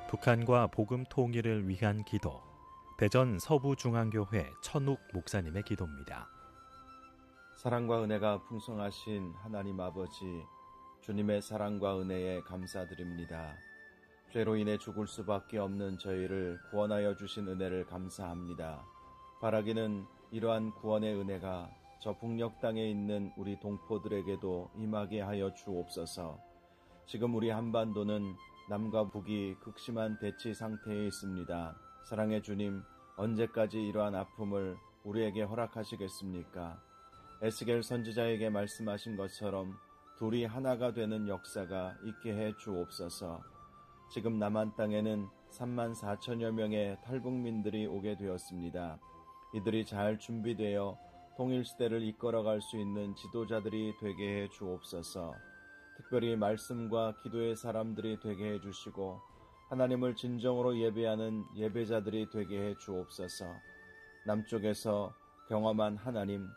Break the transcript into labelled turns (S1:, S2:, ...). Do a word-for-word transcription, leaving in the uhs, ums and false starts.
S1: 북한과 복음 통일을 위한 기도. 대전 서부중앙교회 천욱 목사님의 기도입니다.
S2: 사랑과 은혜가 풍성하신 하나님 아버지, 주님의 사랑과 은혜에 감사드립니다. 죄로 인해 죽을 수밖에 없는 저희를 구원하여 주신 은혜를 감사합니다. 바라기는 이러한 구원의 은혜가 저 북녘 땅에 있는 우리 동포들에게도 임하게 하여 주옵소서. 지금 우리 한반도는 남과 북이 극심한 대치 상태에 있습니다. 사랑의 주님, 언제까지 이러한 아픔을 우리에게 허락하시겠습니까? 에스겔 선지자에게 말씀하신 것처럼 둘이 하나가 되는 역사가 있게 해 주옵소서. 지금 남한 땅에는 삼만 사천여 명의 탈북민들이 오게 되었습니다. 이들이 잘 준비되어 통일시대를 이끌어갈 수 있는 지도자들이 되게 해 주옵소서. 특별히 말씀과 기도의 사람들이 되게 해 주시고 하나님을 진정으로 예배하는 예배자들이 되게 해 주옵소서. 남쪽에서 경험한 하나님,